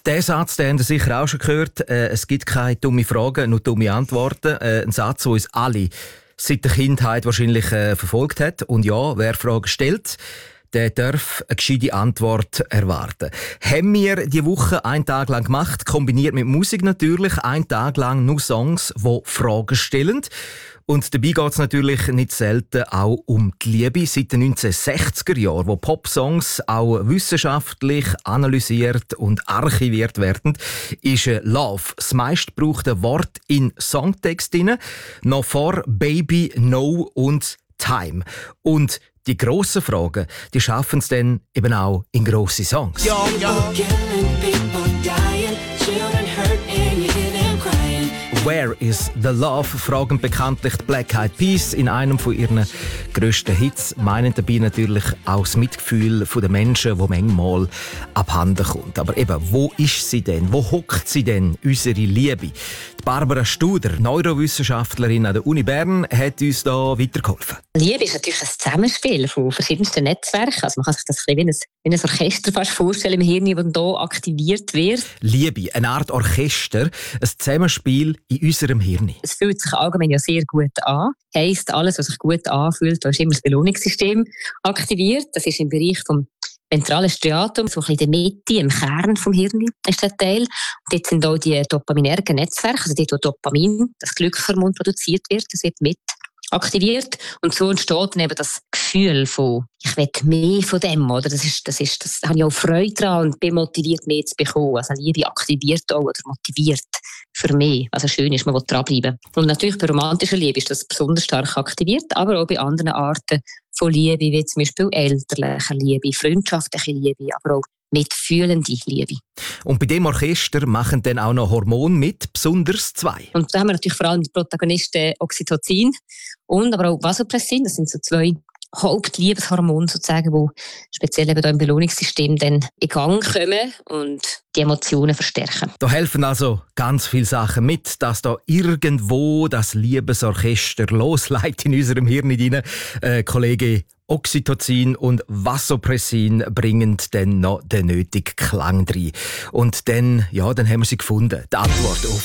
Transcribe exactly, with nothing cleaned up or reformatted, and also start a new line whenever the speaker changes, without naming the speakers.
Der Satz, den habt ihr sicher auch schon gehört. Äh, es gibt keine dummen Fragen, nur dumme Antworten. Äh, ein Satz, der uns alle seit der Kindheit wahrscheinlich äh, verfolgt hat. Und ja, wer Fragen stellt, der darf eine gescheite Antwort erwarten. Haben wir diese Woche einen Tag lang gemacht, kombiniert mit Musik natürlich. Einen Tag lang nur Songs, die Fragen stellen. Und dabei geht es natürlich nicht selten auch um die Liebe. Seit den neunzehnhundertsechziger Jahren, wo Popsongs auch wissenschaftlich analysiert und archiviert werden, ist Love das meistgebrauchte Wort in Songtexten, noch vor Baby, No und Time. Und die grossen Fragen, die schaffen es dann eben auch in grosse Songs.
Yo, yo.
Where is the Love? Fragen bekanntlich die Black Eyed Peas in einem von ihren grössten Hits. Meinen dabei natürlich auch das Mitgefühl der Menschen, das manchmal abhanden kommt. Aber eben, wo ist sie denn? Wo hockt sie denn, unsere Liebe? Die Barbara Studer, Neurowissenschaftlerin an der Uni Bern, hat uns da weitergeholfen.
Liebe ist natürlich ein Zusammenspiel von verschiedensten Netzwerken. Also man kann sich das ein bisschen wie ein, wie ein Orchester fast vorstellen im Hirn, das hier aktiviert wird.
Liebe, eine Art Orchester, ein Zusammenspiel in unserem Hirn.
Es fühlt sich allgemein ja sehr gut an. Heisst, alles, was sich gut anfühlt, da ist immer das Belohnungssystem aktiviert. Das ist im Bereich vom ventralen Striatum, so ein bisschen in der Mitte, im Kern des Hirns ist der Teil. Und dort sind auch die dopaminergen Netzwerke, also dort, wo Dopamin, das Glückshormon, produziert wird, das wird mit aktiviert. Und so entsteht dann eben das Gefühl von, ich will mehr von dem, oder? Das ist, das ist, das habe ich auch Freude daran und bin motiviert, mehr zu bekommen. Also Liebe aktiviert auch oder motiviert für mich. Also schön ist, man will dranbleiben. Und natürlich bei romantischer Liebe ist das besonders stark aktiviert, aber auch bei anderen Arten von Liebe, wie zum Beispiel elterliche Liebe, freundschaftliche Liebe, aber auch mitfühlende Liebe.
Und bei dem Orchester machen dann auch noch Hormone mit, besonders zwei.
Und da haben wir natürlich vor allem die Protagonisten Oxytocin und aber auch Vasopressin. Das sind so zwei Hauptliebeshormone sozusagen, die speziell eben da im Belohnungssystem dann in Gang kommen und die Emotionen verstärken.
Da helfen also ganz viele Sachen mit, dass da irgendwo das Liebesorchester losleitet in unserem Hirn hinein. Äh, Kollege Oxytocin und Vasopressin bringen dann noch den nötigen Klang rein. Und dann, ja, dann haben wir sie gefunden. Die Antwort auf